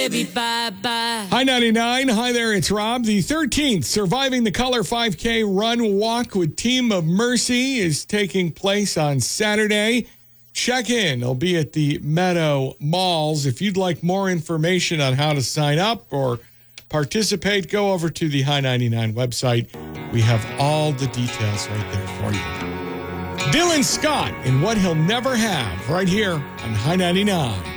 baby, bye-bye. Hi, 99. Hi there, it's Rob. The 13th Surviving the Color 5K Run Walk with Team of Mercy is taking place on Saturday. Check in. It'll be at the Meadow Malls. If you'd like more information on how to sign up or participate, go over to the High 99 website. We have all the details right there for you. Dylan Scott in What He'll Never Have right here on High 99.